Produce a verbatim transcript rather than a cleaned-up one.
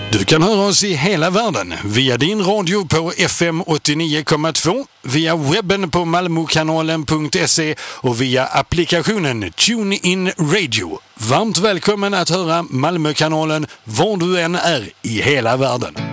Du kan höra oss i hela världen via din radio på F M åttionio komma två, via webben på malmokanalen punkt se och via applikationen TuneIn Radio. Varmt välkommen att höra Malmökanalen var du än är i hela världen.